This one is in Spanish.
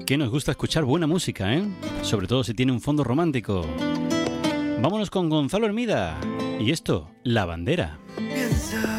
que nos gusta escuchar buena música, ¿eh? Sobre todo si tiene un fondo romántico. Vámonos con Gonzalo Hermida. Y esto, La Bandera.